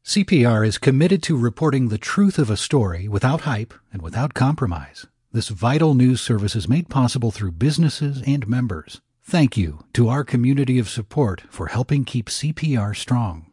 CPR is committed to reporting the truth of a story without hype and without compromise. This vital news service is made possible through businesses and members. Thank you to our community of support for helping keep CPR strong.